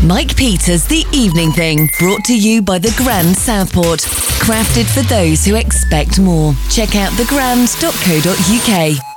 Mike Peters, The Evening Thing, brought to you by The Grand Southport. Crafted for those who expect more. Check out thegrand.co.uk.